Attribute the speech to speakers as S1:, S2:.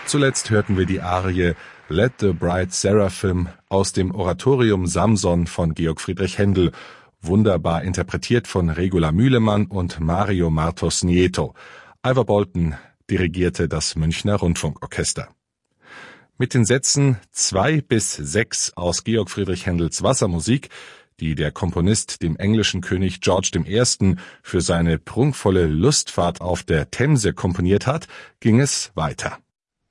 S1: Zuletzt hörten wir die Arie Let the Bright Seraphim aus dem Oratorium Samson von Georg Friedrich Händel, wunderbar interpretiert von Regula Mühlemann und Mario Martos Nieto. Ivor Bolton dirigierte das Münchner Rundfunkorchester. Mit den Sätzen 2 bis 6 aus Georg Friedrich Händels Wassermusik, die der Komponist dem englischen König George I. für seine prunkvolle Lustfahrt auf der Themse komponiert hat, ging es weiter.